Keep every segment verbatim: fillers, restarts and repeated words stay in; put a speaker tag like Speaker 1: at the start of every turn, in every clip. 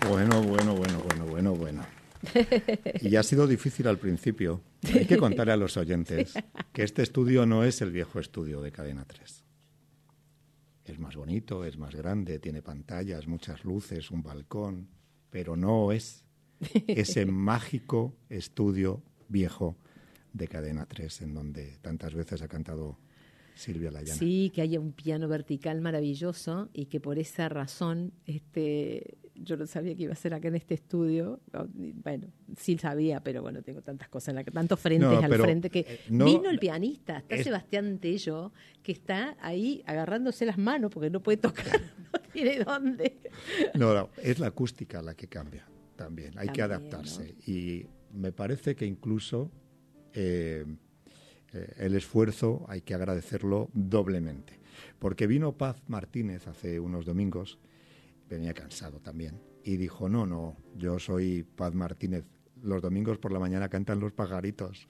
Speaker 1: Bueno, bueno, bueno, bueno, bueno, bueno. Y ha sido difícil al principio. Hay que contarle a los oyentes que este estudio no es el viejo estudio de Cadena tres. Es más bonito, es más grande, tiene pantallas, muchas luces, un balcón, pero no es ese mágico estudio viejo de Cadena tres en donde tantas veces ha cantado Silvia Layana.
Speaker 2: Sí, que haya un piano vertical maravilloso y que por esa razón este, yo no sabía que iba a ser acá en este estudio. Bueno, sí sabía, pero bueno, tengo tantas cosas, en la, tantos frentes
Speaker 1: no,
Speaker 2: al
Speaker 1: pero,
Speaker 2: frente que
Speaker 1: eh, no,
Speaker 2: vino el pianista, está
Speaker 1: es,
Speaker 2: Sebastián Tello, que está ahí agarrándose las manos porque no puede tocar, no tiene dónde.
Speaker 1: No, no, es la acústica la que cambia también, hay
Speaker 2: también,
Speaker 1: que adaptarse.
Speaker 2: ¿no?
Speaker 1: Y me parece que incluso eh, eh, el esfuerzo hay que agradecerlo doblemente. Porque vino Paz Martínez hace unos domingos, venía cansado también, y dijo, no, no, yo soy Paz Martínez, los domingos por la mañana cantan los pajaritos.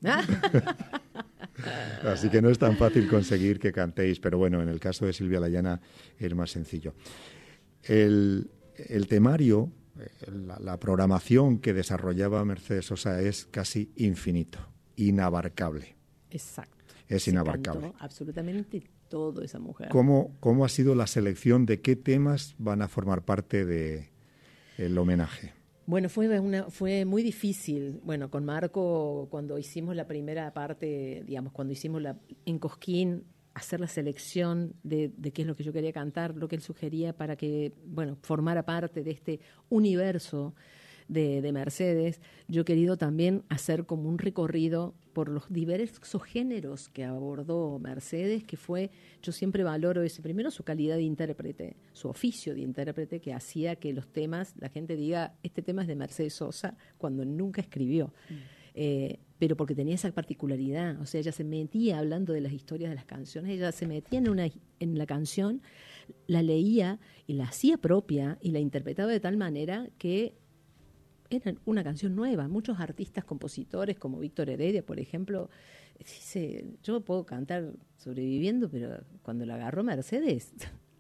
Speaker 1: Así que no es tan fácil conseguir que cantéis, pero bueno, en el caso de Silvia Layana es más sencillo. El, el temario, la, la programación que desarrollaba Mercedes Sosa es casi infinito, inabarcable.
Speaker 2: Exacto.
Speaker 1: Es inabarcable.
Speaker 2: Se cantó absolutamente todo esa mujer.
Speaker 1: ¿Cómo, ¿Cómo ha sido la selección de qué temas van a formar parte del homenaje?
Speaker 2: Bueno, fue una, fue muy difícil. Bueno, con Marco, cuando hicimos la primera parte, digamos, cuando hicimos la en Cosquín, hacer la selección de, de qué es lo que yo quería cantar, lo que él sugería para que, bueno, formara parte de este universo de, de Mercedes. Yo he querido también hacer como un recorrido por los diversos géneros que abordó Mercedes, que fue, yo siempre valoro ese, primero su calidad de intérprete, su oficio de intérprete, que hacía que los temas, la gente diga, este tema es de Mercedes Sosa, cuando nunca escribió. Mm. Eh, pero porque tenía esa particularidad, o sea, ella se metía hablando de las historias de las canciones, ella se metía en, una, en la canción, la leía y la hacía propia y la interpretaba de tal manera que era una canción nueva. Muchos artistas, compositores, como Víctor Heredia, por ejemplo, dice, yo puedo cantar Sobreviviendo, pero cuando la agarró Mercedes,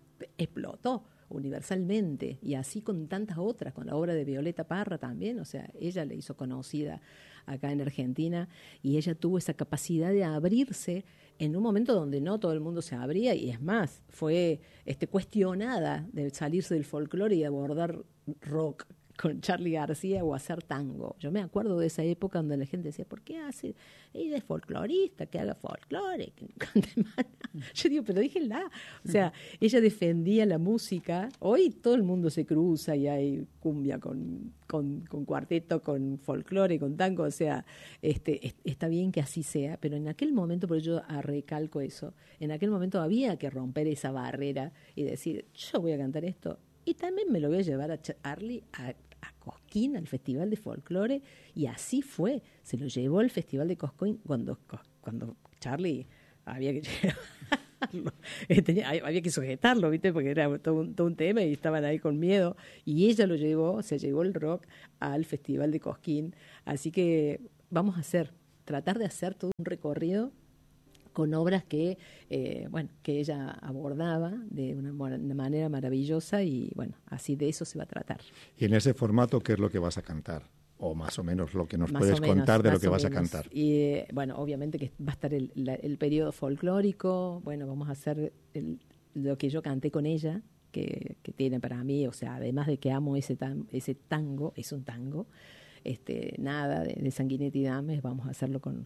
Speaker 2: explotó universalmente, y así con tantas otras, con la obra de Violeta Parra también, o sea, ella le hizo conocida acá en Argentina, y ella tuvo esa capacidad de abrirse en un momento donde no todo el mundo se abría, y es más, fue este, cuestionada de salirse del folclore y de abordar rock con Charly García o hacer tango. Yo me acuerdo de esa época donde la gente decía, ¿por qué hace? Ella es folclorista, que haga folclore, que cante mal. Yo digo, pero déjenla. O sea, ella defendía la música. Hoy todo el mundo se cruza y hay cumbia con, con, con cuarteto, con folclore, con tango. O sea, este, es, está bien que así sea, pero en aquel momento, por eso yo recalco eso, en aquel momento había que romper esa barrera y decir, yo voy a cantar esto. Y también me lo voy a llevar a Charly a, a Cosquín, al Festival de Folclore, y así fue. Se lo llevó al Festival de Cosquín cuando, cuando Charly había que llevarlo, tenía, había que sujetarlo, ¿viste? Porque era todo un, todo un tema y estaban ahí con miedo. Y ella lo llevó, se llevó el rock al Festival de Cosquín. Así que vamos a hacer, tratar de hacer todo un recorrido con obras que, eh, bueno, que ella abordaba de una, una manera maravillosa, y bueno, así de eso se va a tratar.
Speaker 1: Y en ese formato, ¿qué es lo que vas a cantar? O más o menos lo que nos
Speaker 2: más
Speaker 1: puedes
Speaker 2: menos,
Speaker 1: contar de lo que vas
Speaker 2: menos.
Speaker 1: a cantar.
Speaker 2: Y eh, bueno, obviamente que va a estar el, la, el periodo folclórico. Bueno, vamos a hacer el, lo que yo canté con ella, que, que tiene para mí, o sea, además de que amo ese, tan, ese tango, es un tango, este, nada de, de Sanguinetti Dames, vamos a hacerlo con...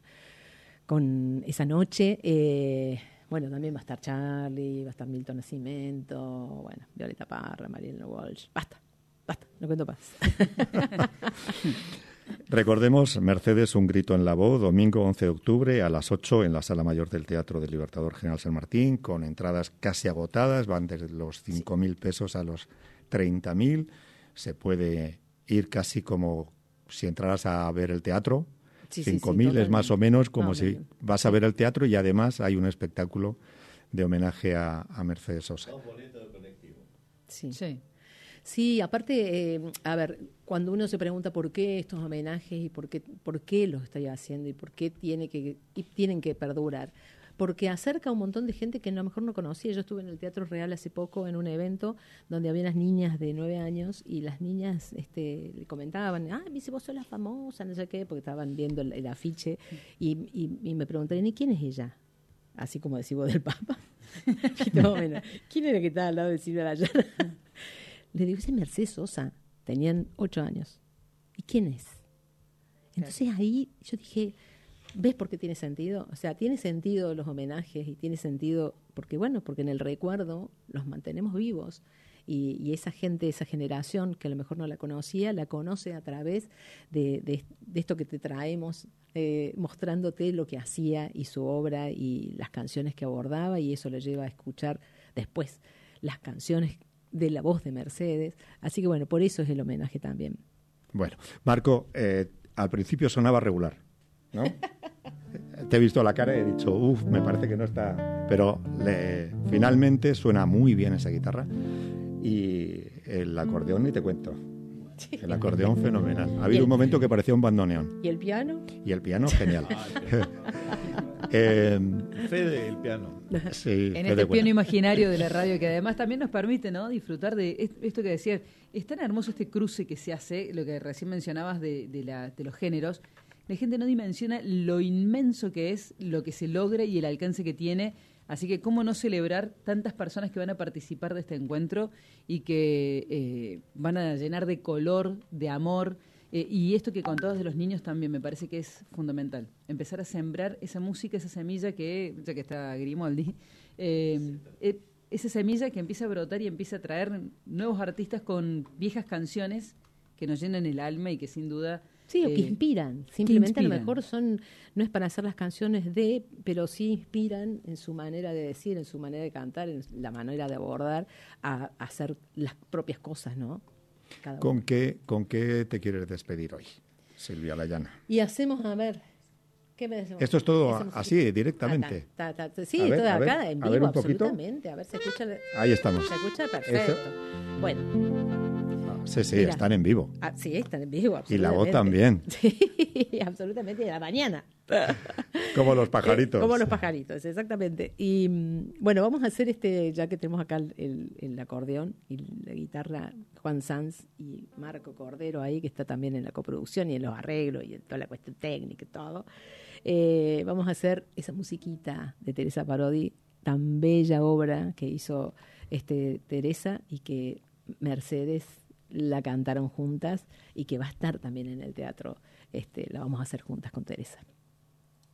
Speaker 2: con esa noche. Eh, bueno, también va a estar Charly, va a estar Milton Nascimento, bueno, Violeta Parra, Marielena Walsh. Basta, basta, no cuento más.
Speaker 1: Recordemos, Mercedes, un grito en la voz, domingo once de octubre a las ocho en la Sala Mayor del Teatro del Libertador General San Martín, con entradas casi agotadas, van desde los cinco mil sí. pesos a los treinta mil. Se puede ir casi como si entraras a ver el teatro.
Speaker 2: Sí,
Speaker 1: cinco mil
Speaker 2: sí, sí,
Speaker 1: es más o menos como no, si
Speaker 2: no,
Speaker 1: vas a ver el teatro, y además hay un espectáculo de homenaje a, a Mercedes Sosa.
Speaker 3: Dos boletos de colectivo.
Speaker 2: Sí, sí. Sí, aparte, eh, a ver, cuando uno se pregunta por qué estos homenajes y por qué, por qué los estoy haciendo y por qué tiene que, y tienen que perdurar. porque acerca a un montón de gente que a lo mejor no conocía. Yo estuve en el Teatro Real hace poco en un evento donde había unas niñas de nueve años y las niñas este, le comentaban, ah, dice, vos sos la famosa, no sé qué, porque estaban viendo el, el afiche y, y, y me preguntaban, ¿y quién es ella? Así como decís vos del Papa. No, bueno, ¿quién era que estaba al lado de Silvia Dayana? Le digo, esa es Mercedes Sosa. Tenían ocho años. ¿Y quién es? Entonces ahí yo dije, ¿ves por qué tiene sentido? O sea, tiene sentido los homenajes y tiene sentido, porque bueno, porque en el recuerdo los mantenemos vivos. Y, y esa gente, esa generación que a lo mejor no la conocía, la conoce a través de, de, de esto que te traemos, eh, mostrándote lo que hacía y su obra y las canciones que abordaba, y eso le lleva a escuchar después las canciones de la voz de Mercedes. Así que bueno, por eso es el homenaje también.
Speaker 1: Bueno, Marco, eh, al principio sonaba regular, ¿no? Te he visto la cara y he dicho, uff, me parece que no está... Pero le, finalmente suena muy bien esa guitarra y el acordeón ni te cuento. Sí. El acordeón fenomenal. Ha habido un momento que parecía un bandoneón.
Speaker 2: ¿Y el piano?
Speaker 1: Y el piano, genial. eh,
Speaker 3: Fede, el piano.
Speaker 1: Sí,
Speaker 4: en este piano imaginario de la radio, que además también nos permite, ¿no?, disfrutar de esto que decías. Es tan hermoso este cruce que se hace, lo que recién mencionabas de, de, la, de los géneros. La gente no dimensiona lo inmenso que es, lo que se logra y el alcance que tiene. Así que cómo no celebrar tantas personas que van a participar de este encuentro y que eh, van a llenar de color, de amor. Eh, y esto que contabas de los niños también me parece que es fundamental. Empezar a sembrar esa música, esa semilla que, ya que está Grimaldi, eh, eh, esa semilla que empieza a brotar y empieza a traer nuevos artistas con viejas canciones que nos llenan el alma y que sin duda...
Speaker 2: Sí, o que eh, inspiran. Simplemente inspiran. A lo mejor son, no es para hacer las canciones de, pero sí inspiran en su manera de decir, en su manera de cantar, en la manera de abordar, a, a hacer las propias cosas, ¿no?
Speaker 1: Cada ¿Con, qué, ¿Con qué te quieres despedir hoy, Silvia Dayana?
Speaker 2: Y hacemos, a ver... ¿Qué me decimos?
Speaker 1: Esto es todo así, directamente.
Speaker 2: Ah, ta, ta, ta. Sí, ver, todo acá, ver, en vivo, a ver un absolutamente. A ver, se escucha...
Speaker 1: Ahí estamos.
Speaker 2: Se escucha perfecto. ¿Esto? Bueno...
Speaker 1: Sí, sí, Mira, están en vivo.
Speaker 2: Ah, sí, están en vivo,
Speaker 1: y la voz también.
Speaker 2: Sí, absolutamente, y a la mañana.
Speaker 1: Como los pajaritos.
Speaker 2: Como los pajaritos, exactamente. Y bueno, vamos a hacer este, ya que tenemos acá el, el, el acordeón y la guitarra, Juan Sanz y Marco Cordero ahí, que está también en la coproducción y en los arreglos y en toda la cuestión técnica y todo. Eh, vamos a hacer esa musiquita de Teresa Parodi, tan bella obra que hizo este Teresa y que Mercedes la cantaron juntas y que va a estar también en el teatro. Este, la vamos a hacer juntas con Teresa.